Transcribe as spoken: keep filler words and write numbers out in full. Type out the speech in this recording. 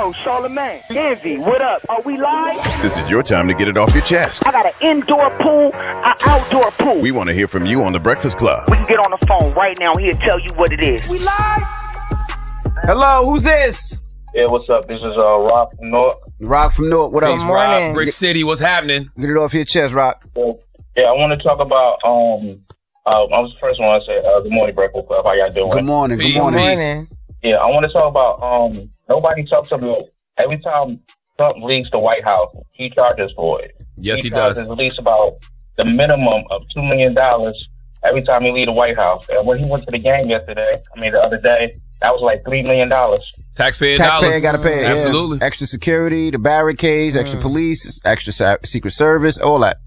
Yo, Charlamagne, Envy, what up? Are we live? This is your time to get it off your chest. I got an indoor pool, an outdoor pool. We want to hear from you on The Breakfast Club. We can get on the phone right now. He'll tell you what it is. We live? Hello, who's this? Yeah, what's up? This is uh, Rock from North. Rock from North. What up? Good morning. Brick City, what's happening? Get it off your chest, Rock. Yeah, I want to talk about. Um, uh, I was the first one to say uh, good morning, Breakfast Club. How y'all doing? Good morning. Peace. Good morning. Good morning. Yeah, I want to talk about. Um, nobody talks about every time Trump leaves the White House, he charges for it. Yes, he, he does. charges at least about the minimum of two million dollars every time he leave the White House. And when he went to the game yesterday, I mean the other day, that was like three million dollars. Taxpayer, Taxpayer dollars. got to pay it. Absolutely. Yeah. Extra security, the barricades, extra police, extra sa- secret service, all that.